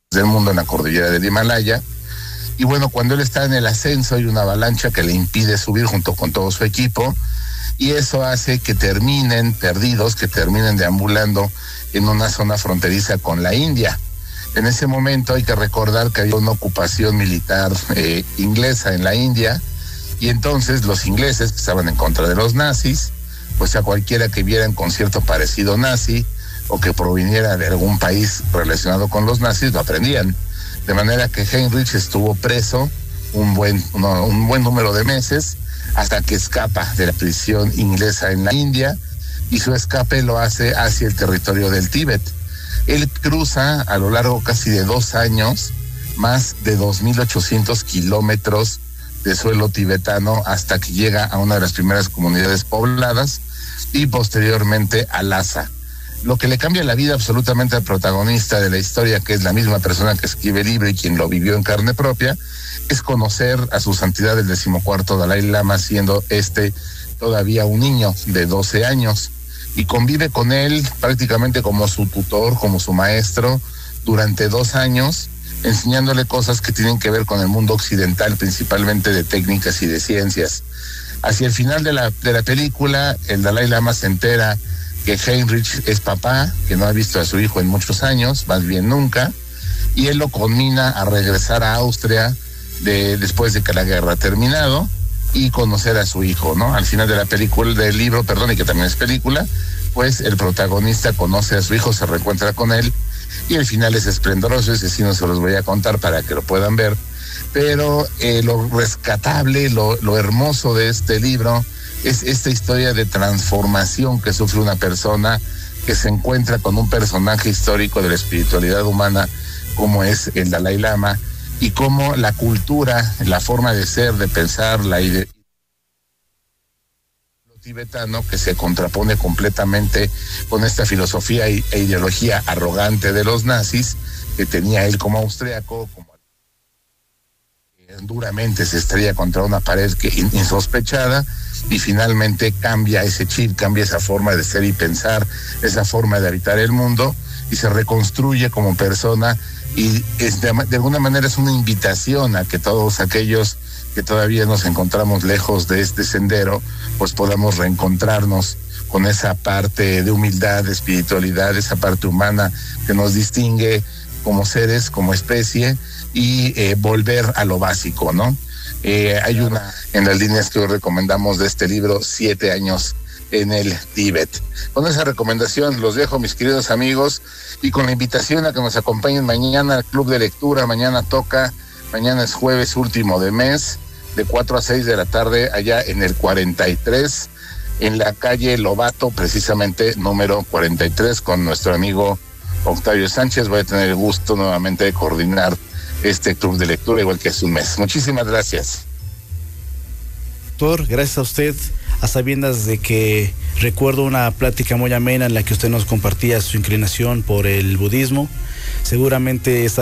del mundo en la cordillera del Himalaya. Y bueno, cuando él está en el ascenso hay una avalancha que le impide subir junto con todo su equipo, y eso hace que terminen perdidos, que terminen deambulando en una zona fronteriza con la India. En ese momento hay que recordar que había una ocupación militar inglesa en la India, y entonces los ingleses, que estaban en contra de los nazis, pues a cualquiera que vieran con cierto parecido nazi o que proviniera de algún país relacionado con los nazis, lo aprendían. De manera que Heinrich estuvo preso un buen número de meses hasta que escapa de la prisión inglesa en la India, y su escape lo hace hacia el territorio del Tíbet. Él cruza a lo largo casi de 2 años más de 2.800 kilómetros de suelo tibetano hasta que llega a una de las primeras comunidades pobladas y posteriormente a Lhasa. Lo que le cambia la vida absolutamente al protagonista de la historia, que es la misma persona que escribe el libro y quien lo vivió en carne propia, es conocer a su santidad el 14º Dalai Lama, siendo todavía un niño de 12 años, y convive con él prácticamente como su tutor, como su maestro, durante 2 años, enseñándole cosas que tienen que ver con el mundo occidental, principalmente de técnicas y de ciencias. Hacia el final de la película, el Dalai Lama se entera que Heinrich es papá, que no ha visto a su hijo en muchos años, más bien nunca, y él lo conmina a regresar a Austria después de que la guerra ha terminado y conocer a su hijo, ¿no? Al final de la película, del libro, y que también es película, pues el protagonista conoce a su hijo, se reencuentra con él, y el final es esplendoroso. Ese sí no se los voy a contar para que lo puedan ver, pero lo rescatable, lo hermoso de este libro es esta historia de transformación que sufre una persona que se encuentra con un personaje histórico de la espiritualidad humana como es el Dalai Lama, y cómo la cultura, la forma de ser, de pensar, lo tibetano, que se contrapone completamente con esta filosofía e ideología arrogante de los nazis que tenía él como austriaco, como duramente se estrella contra una pared insospechada, y finalmente cambia ese chip, cambia esa forma de ser y pensar, esa forma de habitar el mundo, y se reconstruye como persona. Y de alguna manera es una invitación a que todos aquellos que todavía nos encontramos lejos de este sendero, pues podamos reencontrarnos con esa parte de humildad, de espiritualidad, esa parte humana que nos distingue como seres, como especie, y volver a lo básico, ¿no? Hay una en las líneas que hoy recomendamos de este libro, 7 años en el Tíbet. Con esa recomendación los dejo, mis queridos amigos, y con la invitación a que nos acompañen mañana al Club de Lectura. Mañana es jueves último de mes, de 4 a 6 de la tarde, allá en el 43, en la calle Lobato, precisamente número 43, con nuestro amigo Octavio Sánchez. Voy a tener el gusto nuevamente de coordinar este Club de Lectura, igual que hace un mes. Muchísimas gracias. Doctor, gracias a usted, a sabiendas de que recuerdo una plática muy amena en la que usted nos compartía su inclinación por el budismo. Seguramente esta